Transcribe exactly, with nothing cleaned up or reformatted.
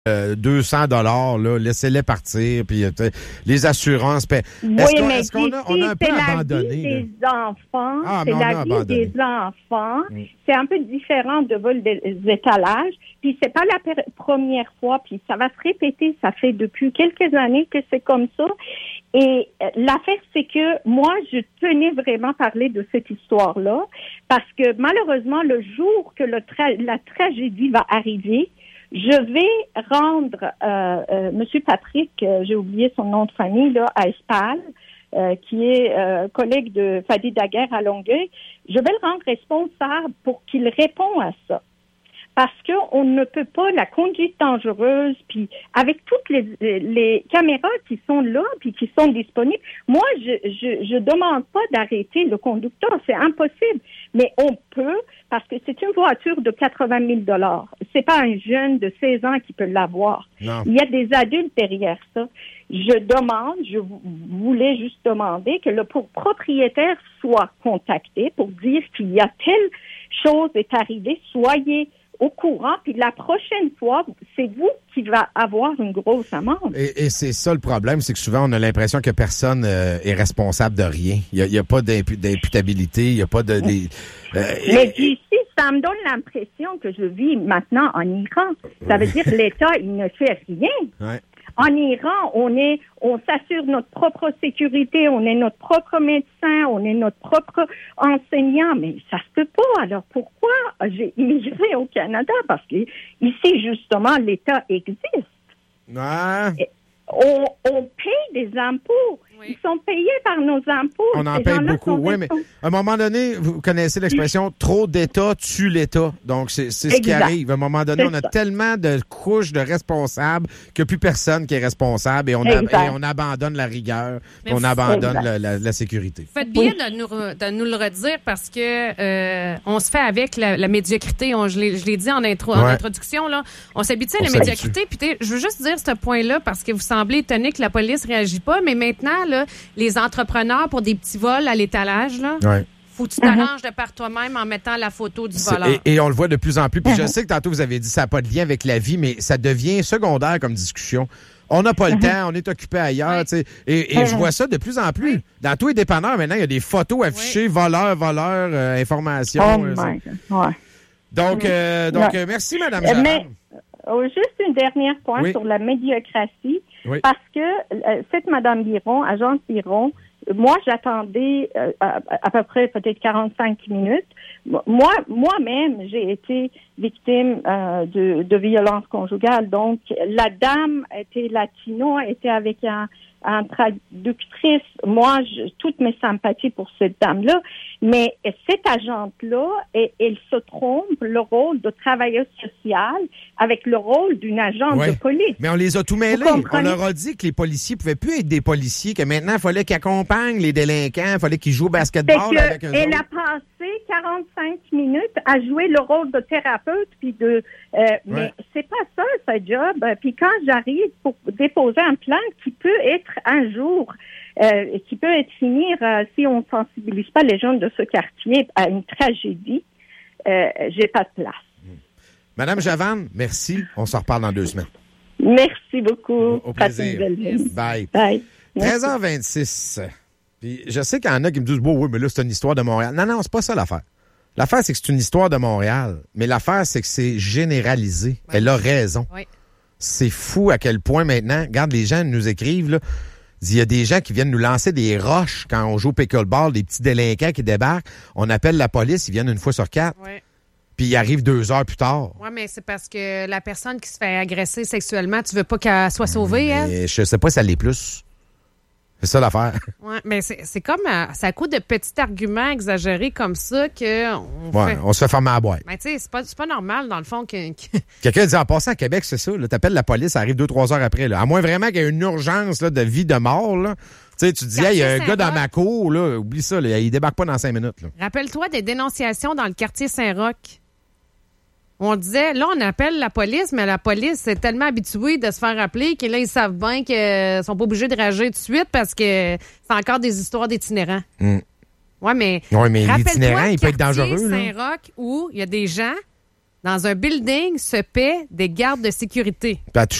Euh, deux cents dollars, là, laissez-les partir, puis euh, les assurances. Paient. Oui, est-ce qu'on, mais est-ce qu'on a, on a un peu c'est abandonné? la vie des enfants, ah, c'est on la a vie abandonné. des enfants. Mm. C'est un peu différent de vol des étalages. Puis c'est pas la per- première fois, puis ça va se répéter. Ça fait depuis quelques années que c'est comme ça. Et euh, l'affaire, c'est que moi, je tenais vraiment à parler de cette histoire-là, parce que malheureusement, le jour que le tra- la tragédie va arriver, je vais rendre euh, euh, Monsieur Patrick, euh, j'ai oublié son nom de famille, là, à Espal, euh, qui est euh, collègue de Fadi Daguerre à Longueuil, je vais le rendre responsable pour qu'il réponde à ça. Parce que on ne peut pas, la conduite dangereuse, puis avec toutes les, les caméras qui sont là, puis qui sont disponibles, moi, je je, je demande pas d'arrêter le conducteur, c'est impossible. Mais on peut, parce que c'est une voiture de quatre-vingt mille dollars. C'est pas un jeune de seize ans qui peut l'avoir. Non. Il y a des adultes derrière ça. Je demande, je voulais juste demander que le propriétaire soit contacté pour dire qu'il y a telle chose est arrivée. Soyez au courant, puis la prochaine fois, c'est vous qui va avoir une grosse amende. Et, et c'est ça le problème, c'est que souvent, on a l'impression que personne euh, est responsable de rien. Il n'y a, a pas d'impu- d'imputabilité, il n'y a pas de... Des, euh, Mais d'ici, ça me donne l'impression que je vis maintenant en Iran. Ça veut dire que l'État, il ne fait rien. Ouais. En Iran, on est, on s'assure notre propre sécurité, on est notre propre médecin, on est notre propre enseignant, mais ça se peut pas. Alors pourquoi j'ai immigré au Canada? Parce que ici, justement, l'État existe. Ah. On, on paye des impôts. Oui. Ils sont payés par nos impôts. On en paye beaucoup, oui, mais à un moment donné, vous connaissez l'expression « trop d'État tue l'État ». Donc, c'est, c'est ce qui arrive. À un moment donné, c'est on a ça. Tellement de couches de responsables qu'il n'y a plus personne qui est responsable et on, a, et on abandonne la rigueur, et on abandonne la, la, la sécurité. Faites bien oui. de, nous, de nous le redire parce que euh, on se fait avec la, la médiocrité. On, je, l'ai, je l'ai dit en, intro, ouais. en introduction, là, on s'habitue à la médiocrité. Puis je veux juste dire ce point-là parce que vous semblez étonné que la police ne réagit pas, mais maintenant, là, les entrepreneurs pour des petits vols à l'étalage, là, ouais. faut que tu t'arranges de par toi-même en mettant la photo du voleur. Et, et on le voit de plus en plus. Puis je sais que tantôt, vous avez dit que ça n'a pas de lien avec la vie, mais ça devient secondaire comme discussion. On n'a pas le temps, on est occupé ailleurs, ouais. tu sais. Et, et je vois ça de plus en plus. Oui. Dans tous les dépanneurs, maintenant, il y a des photos affichées, oui. voleurs, voleurs, euh, informations. Oh euh, my God. Ouais. Donc, euh, donc euh, merci, Mme Javan. Mais, oh, juste une dernière point oui. sur la médiocratie. Oui. Parce que euh, cette Mme Biron, agence Biron, moi, j'attendais euh, à, à peu près peut-être quarante-cinq minutes. Moi, moi-même, j'ai été victime euh, de, de violence conjugale. Donc, la dame était latino, était avec un, un traductrice. Moi, je, toutes mes sympathies pour cette dame-là. Mais cette agente-là, elle, elle se trompe le rôle de travailleuse sociale avec le rôle d'une agente oui. de police. Mais on les a tout mêlés. On leur a dit que les policiers pouvaient plus être des policiers, que maintenant, il fallait qu'ils accompagnent les délinquants, il fallait qu'ils jouent au basketball avec eux autres. Elle a passé quarante-cinq minutes à jouer le rôle de thérapeute, puis de, euh, ouais. mais c'est pas ça, sa job. Puis quand j'arrive pour déposer un plan qui peut être un jour, euh, qui peut être finir euh, si on sensibilise pas les gens de ce quartier à une tragédie, euh, j'ai pas de place. Madame Javan, merci. On se reparle dans deux semaines. Merci beaucoup. Au, au plaisir. Yes. Bye. Bye. treize heures vingt-six. Puis je sais qu'il y en a qui me disent, bon, oui, mais là, c'est une histoire de Montréal. Non, non, c'est pas ça l'affaire. L'affaire, c'est que c'est une histoire de Montréal. Mais l'affaire, c'est que c'est généralisé. Oui. Elle a raison. Oui. C'est fou à quel point maintenant, regarde, les gens nous écrivent, là. Il y a des gens qui viennent nous lancer des roches quand on joue au pickleball, des petits délinquants qui débarquent. On appelle la police, ils viennent une fois sur quatre. Oui. Puis ils arrivent deux heures plus tard. Oui, mais c'est parce que la personne qui se fait agresser sexuellement, tu veux pas qu'elle soit sauvée, elle? Mais je sais pas si ça l'est plus. C'est ça l'affaire. Oui, mais c'est, c'est comme, c'est à coup de petits arguments exagérés comme ça que on ouais, fait... on se fait fermer à la boîte. Mais tu sais, c'est pas, c'est pas normal, dans le fond, que... que... Quelqu'un dit, en passant à Québec, c'est ça, là, t'appelles la police, ça arrive deux, trois heures après, là. À moins vraiment qu'il y ait une urgence, là, de vie, de mort, là. Tu sais, tu te dis, il hey, y a un gars dans ma cour, là, oublie ça, là, il débarque pas dans cinq minutes, là. Rappelle-toi des dénonciations dans le quartier Saint-Roch. On disait, là, on appelle la police, mais la police est tellement habituée de se faire appeler que là, ils savent bien qu'ils ne sont pas obligés de réagir tout de suite parce que c'est encore des histoires d'itinérants. Mm. Oui, mais, ouais, mais l'itinérant, il peut être dangereux. Saint-Roch, où il y a des gens dans un building se paie des gardes de sécurité. Puis